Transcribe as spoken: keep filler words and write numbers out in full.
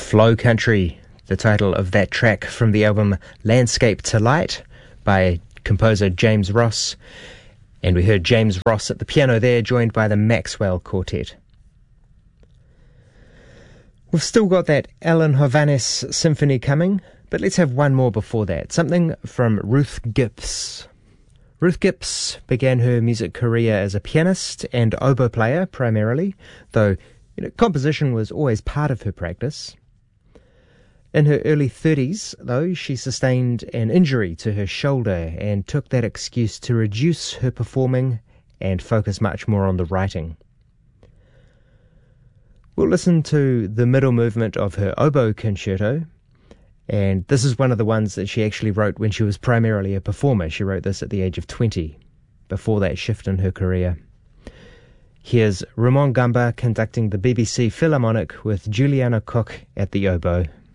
Flow Country, the title of that track from the album Landscape to Light by composer James Ross. And we heard James Ross at the piano there, joined by the Maxwell Quartet. We've still got that Alan Hovhaness symphony coming, but let's have one more before that. Something from Ruth Gibbs. Ruth Gibbs began her music career as a pianist and oboe player primarily, though you know, composition was always part of her practice. In her early thirties, though, she sustained an injury to her shoulder and took that excuse to reduce her performing and focus much more on the writing. We'll listen to the middle movement of her oboe concerto, and this is one of the ones that she actually wrote when she was primarily a performer. She wrote this at the age of twenty, before that shift in her career. Here's Ramon Gamba conducting the B B C Philharmonic with Juliana Cook at the oboe.